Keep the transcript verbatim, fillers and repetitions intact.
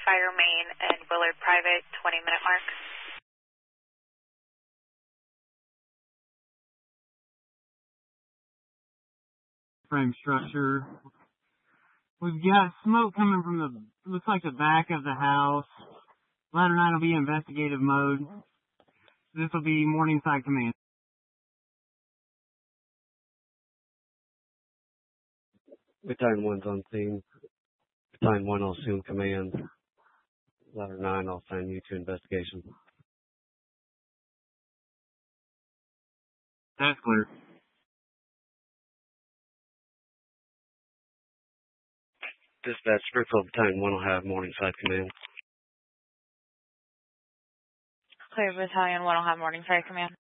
Fire Main and Willard Private, twenty minute mark. Frame structure. We've got smoke coming from the, looks like the back of the house. Ladder nine will be in investigative mode. This will be Morningside Command. Battalion one's on scene. Battalion one will assume command. Ladder nine, I'll assign you to investigation. That's clear. Dispatch, Springfield Battalion one will have Morningside command. Clear, Battalion one will have Morningside Command.